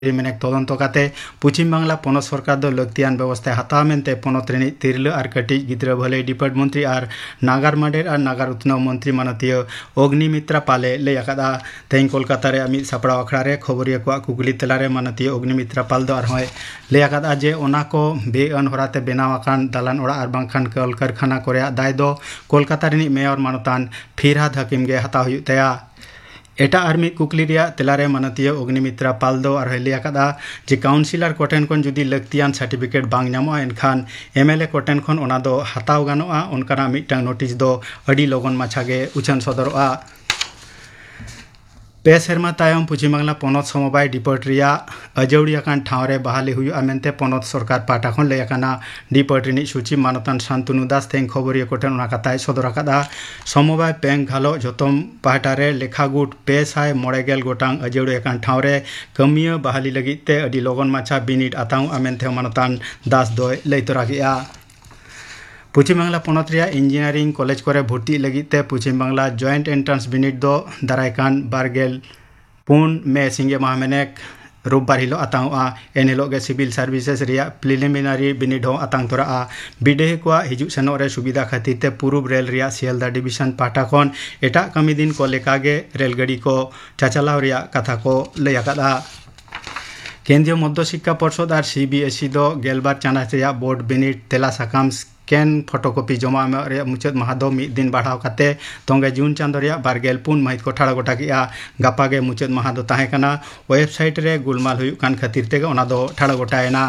मेनेक तदंत काते पश्चिम बांगला पनत सरकार दो लक्तियान व्यवस्था हताव मेनते पनत रेनि तिरला और कटिज गिद्रा भलाई डिपार्ट मंत्री और नागार माडेर और नागार उत्नाव मंत्री मानतीय अग्निमित्रा पाले लय आकादा। तेहें कोलकाता रे मिद सापड़ाव आखड़ा रे खबरिया को कुकली तलारे मानतीय अग्निमित्रा पाल दो आरहों लय आकादा जे ओना को बेअन होराते बेनाव आकान दालान ओड़ा और बांखान कल कारखाना को रेया दाय दो कोलकाता रेनि मेयर मानतान फिरहाद हकीम गे हताव हुयुग ताया। एटा और मिद कुकली रिया तेलारे मानतीय अग्निमित्रा पाल दो और लय आकादा जे काउंसिलर कोटेन खन जुदी लक्तियान सर्टिफिकेट बांग नामोआ एनखान एमएलए कोटेन खन ओना दो हताव गानोआ उनकाना मिदटांग नोटिस दो अडी लगन माछागे उछन सदरोआ। पे सेरमा तायम पश्चिम बांगला पनत समबाय डिपार्ट रिया अजौड़ियाकान ठावरे बहाली हुयुआ मेनते पनत सरकार पाटा खन लय आकाना। डिपार्ट रिनि सचिव मानतान शांतनु दास तेहें खबरिया कोटेन ओना कथाय सदर आकादा। समबाय पेंग घालो जतम पाहटारे लेखागुट 590 गोटांग अजौड़ियाकान ठावरे कमिया बहाली लगिते अडी लगन माछा बिनिड आतांग मेनते मानतान दास दोय लय तोरागिया। पश्चिम बांगला पनत रिया इंजीनियरिंग कॉलेज को भर्ती लगिते पश्चिम बांगला जॉइंट एंट्रांस बिनिड दो दारायकान बारगेल पुन मे सिंगे माह मेनेक रविवार हिलो आतांगआ एन हिलोगे सिविल सर्विसेस रिया प्रिलिमिनारी बिनिड हो आतांग तोराआ। बिडेही को हिजु सेनो रे सुविधा खातिर ते पूर्व रेल रिया सियालदा डिविजन पाटा खन एटा कमी दिन को लेकागे रेलगाड़ी को चाचालाव रिया कथा को लय आकादा। केंद्रीय मध्य शिक्षा परिषद और सीबीएसई दो गेलबार चानाच रिया बोर्ड बिनिड तेला साकाम स्कैन फोटोकॉपी जमा मुचाद माह दो मिद दिन बढ़ाव काते तोंगे जून चांदो रिया बारगेल पुन महित को ठाड़ा गोटा किया गापागे मुचाद माह दो ताहे कना वेबसाइट रे गुलमाल हुयुग कान खातिर तेगे ओना दो ठाड़ा गोटायना।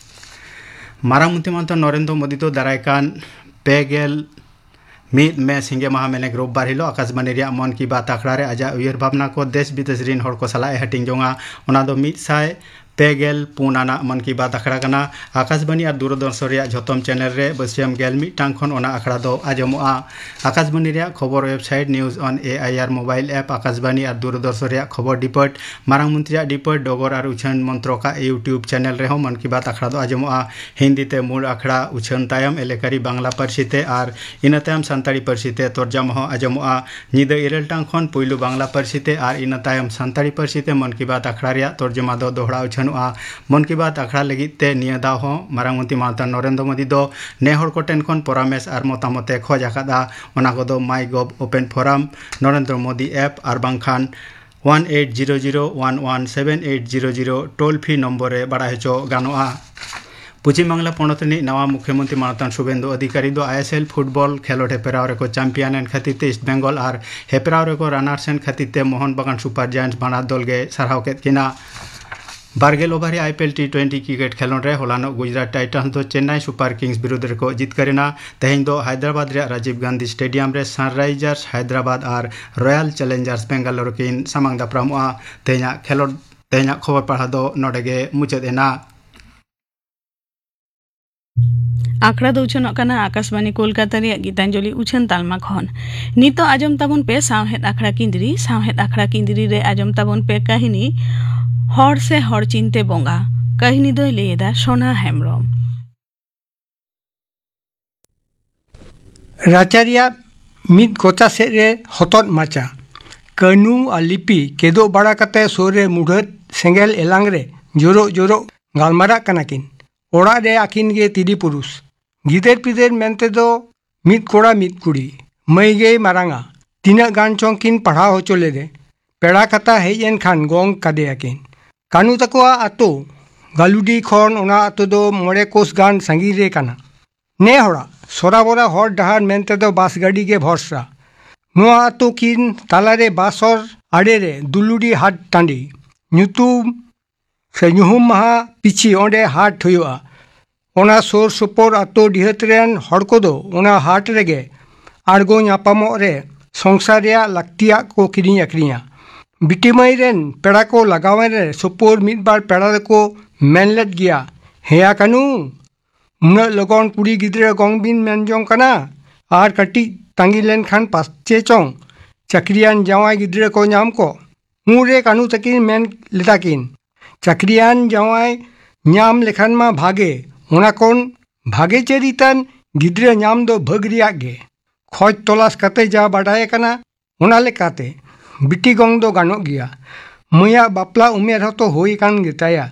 मारांग मंत्री मानता नरेंद्र मोदी तो दारायकान पेगेल मिद मे सिंगे माह मेनेक रविवार हिलो आकाशबाणी रिया मन की बात आखड़ा रे आजा उयर भावना को देश विदेश रिन हर को सलाह हटिंग जोंगा ओना दो 100 पुनाना मन की बात आखड़ा कना। आकाशबाणी और दूरदर्शन रिया झोतम चैनल रे बसियम गेल मिटांग खन ओना आखड़ा दो आजमोआ। आकाशबाणी रिया खबर website news on AIR mobile app Akashvani और दूरदर्शन रिया खबर डिपार्ट मारांग मंत्री डिपार्ट डगर और उछन मंत्रों का यूट्यूब चैनल रे मन की बात आखड़ा दो आजमोआ। हिंदी ते मूल आखड़ा उछन तायम एलेकारी बांग्ला पार्सीते और इन तायम सानताड़ी पार्सीते तर्जमा हो आजमोआ। निदा इरेलटांग खन पुइलु बांग्ला पार्सीते और इन तायम सानताड़ी पार्सीते मन की बात आखड़ा रिया तर्जमा दो दोहरा उछन मन की बात आखड़ा लगिते निया दाव हो मारांग मंत्री मानता नरेंद्र मोदी दो नेहर कोटेन खन परामेश और मतामते खोज आकादा ओना को माई गव open forum Narendra Modi app और बांखान 1800117800 टोल फ्री नम्बर रे बड़ा हेचो गानोआ। पश्चिम बांगला पनत नवा मुख्यमंत्री मानतान शुभेंदु अधिकारी दो आईएसएल फुटबॉल खेलोट हेपेराव रे को चैंपियन एन खातिर ईस्ट बेंगल और हेपेराव रे को रनार्स एन खातिर मोहन बागान सुपर जायंट्स बाना दल गे साराव केद किना। बारगेल ओभार आईपीएल टी20 क्रिकेट खेलोड रे होलानो गुजरात टाइटन्स दो चेन्नई सुपर किंग्स विरुद्ध रे को जितकरेना। तेहें दो हैदराबाद रे राजीव गांधी स्टेडियम रे सनराइजर्स हैदराबाद और रॉयल चैलेंजर्स बेंगालुरु किन सामांग दाप्रामोआ। तेहें खबर पढ़ा दो नोडेगे मुचाद एना। आखड़ा दो उछन काना आकाशवाणी कोलकाता रे गीतांजलि उछन तालमा खन नितो आजम ताबन पे सावहेद आखड़ा किंदरी रे आजम ताबन पे काहिनी हर से हर चिंते बोंगा काहिनी दो लेदा सोना हेमरम। राचारिया मिद गोचा से रे हतत माचा कानू आ लिपि केदो बड़ा कते सोरे मुढ़त सेंगेल एलांग रे जोरो जोरो गालमारा कनाकिन ओड़ा रे आकिन गे तिदी पुरुष गिदेर पिदेर मेनते दो मिद कोड़ा मिद कुड़ी मई गे मारांगा तीना गान चौंकिन पढ़ा होचो लेदे पेड़ा कथा हेजन खान गोंग कादे आकिन कानू तकोआ आतो गालुडी खन ओना आतो दो मोड़े कोस गान संगी रे काना ने होड़ा सोराबोरा हर डहार मेनते दो बास गाड़ी गे भरसा नुआ आतो किन तालारे बासर आड़े रे दुलुडी हाट टांडी ᱧᱩᱛᱩᱢ से ᱧᱩᱦᱩᱢ महा पिछी ओंडे हाट हुआ ओना सोर सुपोर आतो डिहत रेन हड़ को दो ओना हाट रेगे आड़गो नापामो रे संसार रेया लाक्तिया को किरिኝ अक्रिया बिटी मई रेन पेड़ा को लगावे रे सुपोर मिद बार पेड़ा को मेनलेट गया हेया कानू उना लगन कुड़ी गिद्रे गोंगबिन मेनजों कना आर कटी तांगी लेन खान पाचे चों चक्रियान जावाई गिद्रे को नाम को मुरे कानू तकिन मेन लेताकिन चक्रियान जावाई नाम लेखान मा भागे ओना कोन भागे चेरितान गिद्रे नाम दो भगरिया गे खोज तलाश कते जा बाडाय कना ओना लेकाते बिटी गोंग दो गानो गया मैया बापला उमेर हतो होई कान गेताया